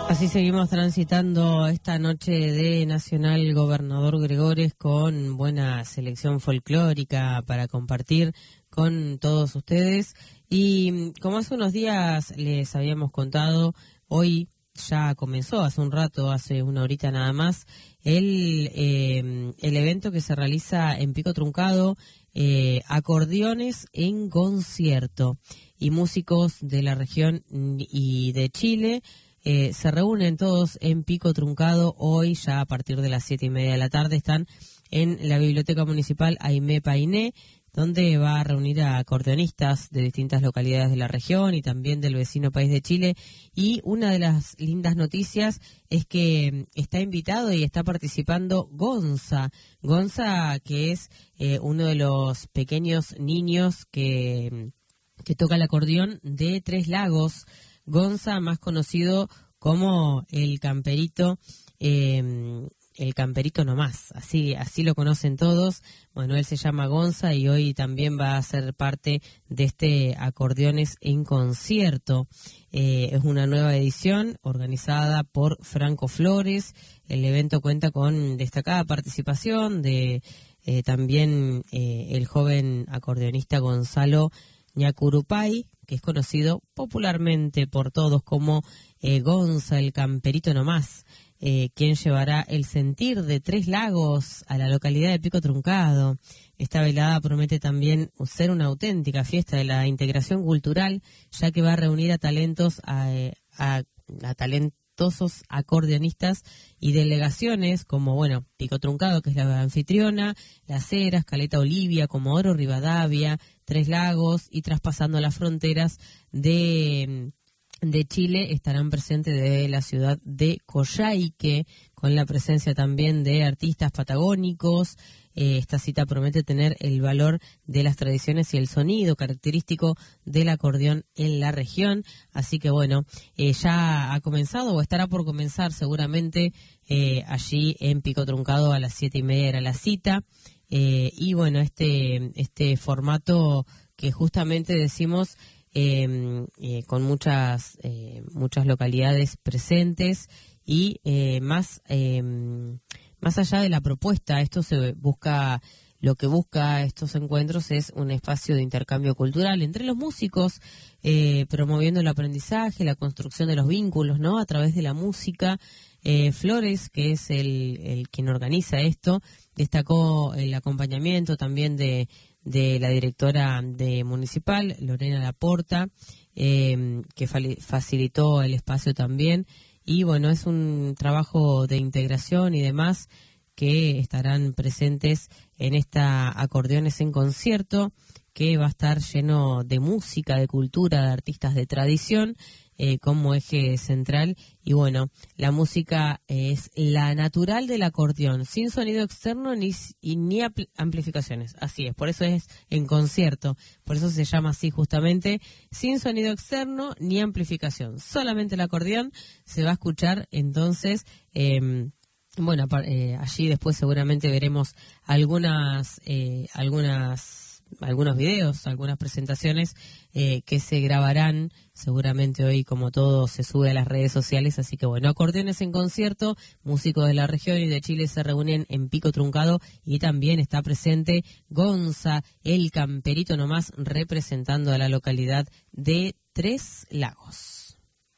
Así seguimos transitando esta noche de Nacional Gobernador Gregores con buena selección folclórica para compartir con todos ustedes. Y como hace unos días les habíamos contado, hoy ya comenzó, hace un rato, hace una horita nada más, el evento que se realiza en Pico Truncado, acordeones en concierto. Y músicos de la región y de Chile se reúnen todos en Pico Truncado hoy, ya a partir de las 7:30 de la tarde. Están en la Biblioteca Municipal Aimé Painé, donde va a reunir a acordeonistas de distintas localidades de la región y también del vecino país de Chile. Y una de las lindas noticias es que está invitado y está participando Gonza. Gonza, que es uno de los pequeños niños que toca el acordeón de Tres Lagos. Gonza, más conocido como el Camperito nomás, así lo conocen todos. Bueno, él se llama Gonza y hoy también va a ser parte de este Acordeones en Concierto. Es una nueva edición organizada por Franco Flores. El evento cuenta con destacada participación de también el joven acordeonista Gonzalo Ñacurupay, que es conocido popularmente por todos como Gonza, el Camperito nomás, quien llevará el sentir de Tres Lagos a la localidad de Pico Truncado. Esta velada promete también ser una auténtica fiesta de la integración cultural, ya que va a reunir a talentosos acordeonistas y delegaciones como, bueno, Pico Truncado, que es la anfitriona, Las Heras, Caleta Olivia, Comodoro Rivadavia, Tres Lagos, y traspasando las fronteras de Chile estarán presentes de la ciudad de Coyhaique, con la presencia también de artistas patagónicos. Esta cita promete tener el valor de las tradiciones y el sonido característico del acordeón en la región. Así que bueno, ya ha comenzado o estará por comenzar seguramente allí en Pico Truncado a las 7:30 era la cita. Y bueno, este formato que justamente decimos con muchas localidades presentes y más allá de la propuesta, lo que busca estos encuentros es un espacio de intercambio cultural entre los músicos, promoviendo el aprendizaje, la construcción de los vínculos, ¿no? A través de la música. Flores, que es el quien organiza esto, destacó el acompañamiento también de la directora de Municipal, Lorena Laporta, que facilitó el espacio también. Y bueno, es un trabajo de integración y demás que estarán presentes en esta Acordeones en Concierto, que va a estar lleno de música, de cultura, de artistas de tradición como eje central. Y bueno, la música es la natural del acordeón, sin sonido externo ni amplificaciones. Así es, por eso es en concierto, por eso se llama así justamente, sin sonido externo ni amplificación. Solamente el acordeón se va a escuchar entonces. Bueno, allí después seguramente veremos algunos videos, algunas presentaciones que se grabarán seguramente hoy, como todo se sube a las redes sociales. Así que bueno, acordeones en concierto, músicos de la región y de Chile se reúnen en Pico Truncado y también está presente Gonza, el Camperito nomás, representando a la localidad de Tres Lagos.